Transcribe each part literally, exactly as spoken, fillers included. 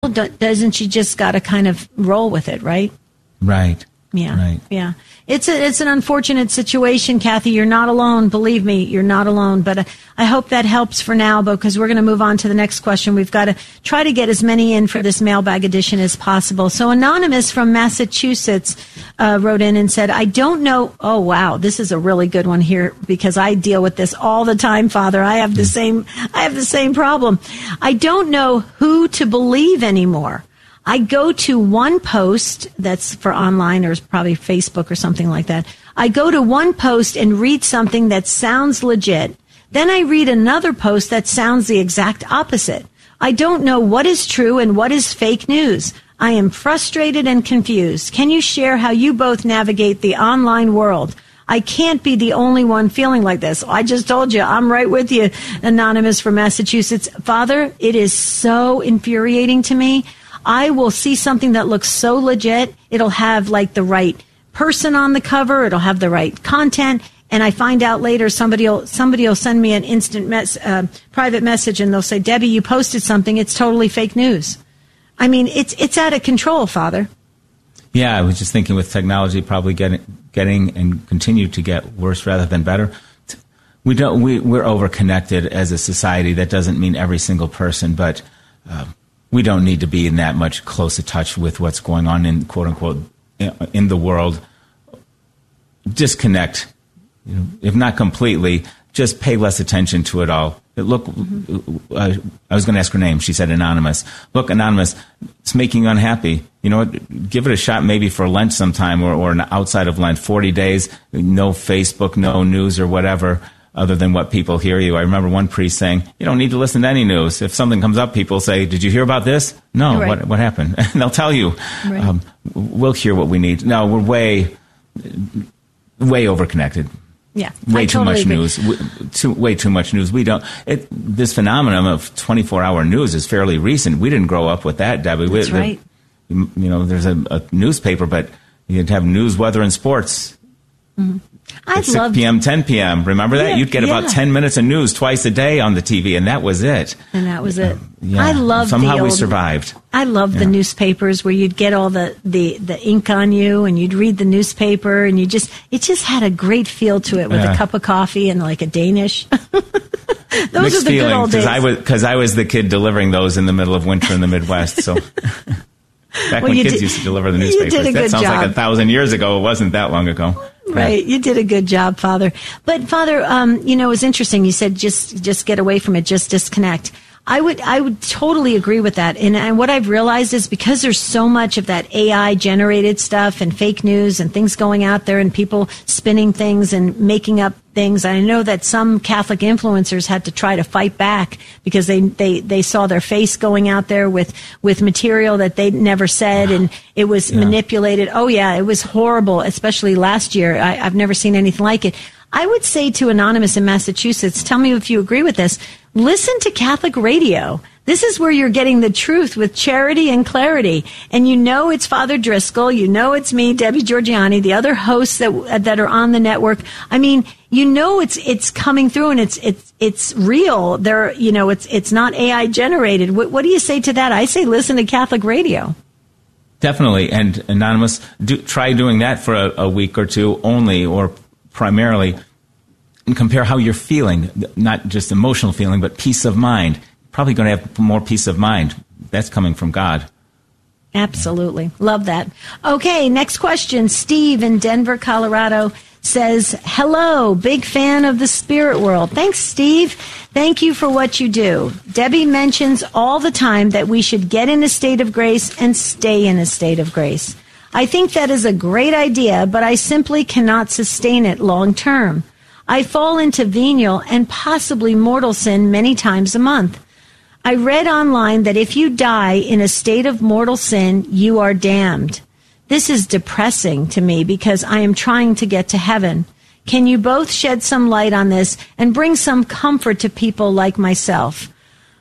example, do, doesn't she just got to kind of roll with it, right? Right. Yeah. Right. Yeah. It's a, it's an unfortunate situation, Kathy. You're not alone. Believe me, you're not alone. But uh, I hope that helps for now, because we're going to move on to the next question. We've got to try to get as many in for this mailbag edition as possible. So Anonymous from Massachusetts uh, wrote in and said, I don't know. Oh, wow. This is a really good one here, because I deal with this all the time, Father. I have the same, I have the same problem. I don't know who to believe anymore. I go to one post that's for online, or probably Facebook or something like that. I go to one post and read something that sounds legit. Then I read another post that sounds the exact opposite. I don't know what is true and what is fake news. I am frustrated and confused. Can you share how you both navigate the online world? I can't be the only one feeling like this. I just told you, I'm right with you, Anonymous from Massachusetts. Father, it is so infuriating to me. I will see something that looks so legit. It'll have like the right person on the cover. It'll have the right content. And I find out later somebody will, somebody will send me an instant mess, uh, private message, and they'll say, Debbie, you posted something. It's totally fake news. I mean, it's, it's out of control, Father. Yeah, I was just thinking with technology probably getting, getting and continue to get worse rather than better. We don't, we, we're over-connected as a society. That doesn't mean every single person, but, uh, we don't need to be in that much close a touch with what's going on in, quote unquote, in the world. Disconnect, you know, if not completely, just pay less attention to it all. Look, mm-hmm. uh, I was going to ask her name. She said Anonymous. Look, Anonymous, it's making you unhappy. You know what? Give it a shot maybe for Lent sometime, or, or outside of Lent, forty days, no Facebook, no news or whatever, other than what people hear you. I remember one priest saying, you don't need to listen to any news. If something comes up, people say, did you hear about this? No, right. what what happened? And they'll tell you. Right. Um, we'll hear what we need. No, we're way, way overconnected. Yeah, way I too totally much agree. news. We, too, way too much news. We don't. It, this phenomenon of twenty-four hour news is fairly recent. We didn't grow up with that, Debbie. That's we, right. The, you know, there's a, a newspaper, but you'd have news, weather, and sports. Mm-hmm. I six love p.m., ten p.m. Remember that? Yeah, You'd get yeah. about ten minutes of news twice a day on the T V, and that was it. And that was it. Uh, yeah. I love Somehow the we old, survived. I love Yeah. the newspapers where you'd get all the, the, the ink on you, and you'd read the newspaper, and you just, it just had a great feel to it with Yeah. a cup of coffee and like a Danish. Those Mixed are the feelings, good old days. I was, because I was the kid delivering those in the middle of winter in the Midwest, so... Back Well, when you kids did- used to deliver the you newspapers. did a That good sounds job. like a thousand years ago. It wasn't that long ago. Right. You did a good job, Father. But Father, um, you know, it was interesting. You said just, just get away from it. Just disconnect. I would, I would totally agree with that. And, and what I've realized is because there's so much of that A I generated stuff and fake news and things going out there and people spinning things and making up things. I know that some Catholic influencers had to try to fight back because they, they, they saw their face going out there with, with material that they never said, and it was Yeah. manipulated. Oh yeah, it was horrible, especially last year. I, I've never seen anything like it. I would say to Anonymous in Massachusetts, tell me if you agree with this, listen to Catholic radio. This is where you're getting the truth with charity and clarity. And you know it's Father Driscoll. You know it's me, Debbie Georgianni, the other hosts that that are on the network. I mean, you know it's it's coming through and it's it's it's real. There, you know, it's it's not A I generated. What, what do you say to that? I say listen to Catholic radio. Definitely. And Anonymous, do, try doing that for a, a week or two only, or primarily, and compare how you're feeling, not just emotional feeling, but peace of mind. Probably going to have more peace of mind. That's coming from God. Absolutely. Love that. Okay, next question. Steve in Denver, Colorado says, hello, big fan of the spirit world. Thanks, Steve. Thank you for what you do. Debbie mentions all the time that we should get in a state of grace and stay in a state of grace. I think that is a great idea, but I simply cannot sustain it long term. I fall into venial and possibly mortal sin many times a month. I read online that if you die in a state of mortal sin, you are damned. This is depressing to me because I am trying to get to heaven. Can you both shed some light on this and bring some comfort to people like myself?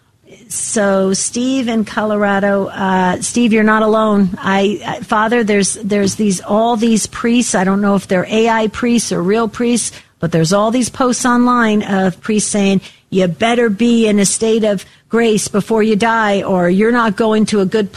So, Steve in Colorado, uh, Steve, you're not alone. I, I, Father, there's there's these all these priests. I don't know if they're A I priests or real priests, but there's all these posts online of priests saying you better be in a state of grace before you die, or you're not going to a good